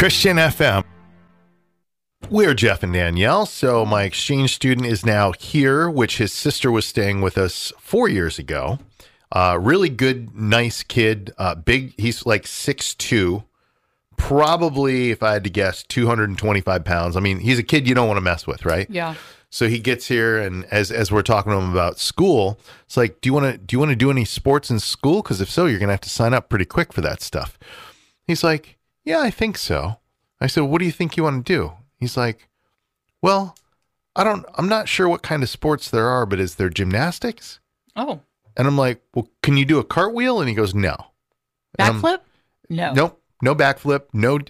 Christian FM. We're Jeff and Danielle. So my exchange student is now here, which his sister was staying with us 4 years ago. Really good, nice kid. Big. He's like 6'2", probably, if I had to guess, 225 pounds. I mean, he's a kid you don't want to mess with, right? Yeah. So he gets here, and as we're talking to him about school, it's like, do you want to do any sports in school? Because if so, you're going to have to sign up pretty quick for that stuff. He's like, yeah, I think so. I said, what do you think you want to do? He's like, well, I'm not sure what kind of sports there are, but is there gymnastics? Oh. And I'm like, well, can you do a cartwheel? And he goes, no. Backflip? No. Nope. No backflip.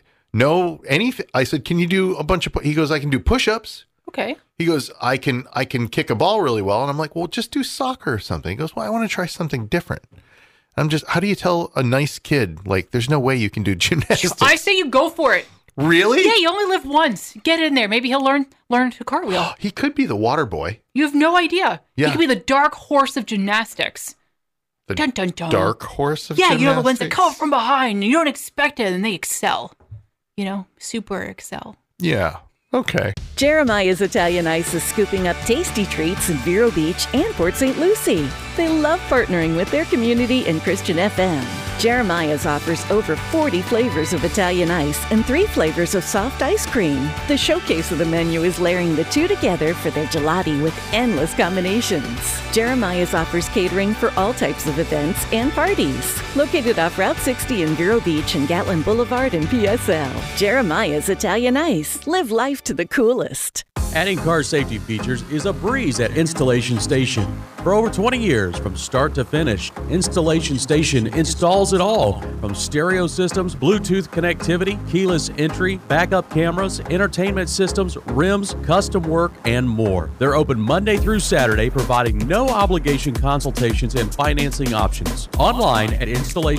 No anything. I said, can you do a bunch of, he goes, I can do push-ups. Okay. He goes, I can kick a ball really well. And I'm like, well, just do soccer or something. He goes, well, I want to try something different. How do you tell a nice kid, like, there's no way you can do gymnastics? I say you go for it. Really? Yeah, you only live once. Get in there. Maybe he'll learn to cartwheel. He could be the water boy. You have no idea. Yeah. He could be the dark horse of gymnastics. The dun, dun, dun. dark horse of gymnastics? Yeah, you know, the ones that come up from behind and you don't expect it and they excel. You know, super excel. Yeah. Okay. Jeremiah's Italian Ice is scooping up tasty treats in Vero Beach and Port St. Lucie. They love partnering with their community and Christian FM. Jeremiah's offers over 40 flavors of Italian ice and 3 flavors of soft ice cream. The showcase of the menu is layering the two together for their gelati with endless combinations. Jeremiah's offers catering for all types of events and parties. Located off Route 60 in Vero Beach and Gatlin Boulevard in PSL. Jeremiah's Italian Ice. Live life to the coolest. Adding car safety features is a breeze at Installation Station. For over 20 years, from start to finish, Installation Station installs it all. From stereo systems, Bluetooth connectivity, keyless entry, backup cameras, entertainment systems, rims, custom work, and more. They're open Monday through Saturday, providing no obligation consultations and financing options. Online at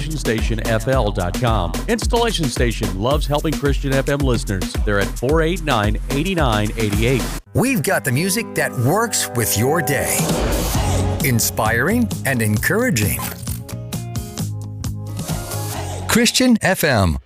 InstallationStationFL.com. Installation Station loves helping Christian FM listeners. They're at 489-8988. We've got the music that works with your day. Inspiring and encouraging. Christian FM.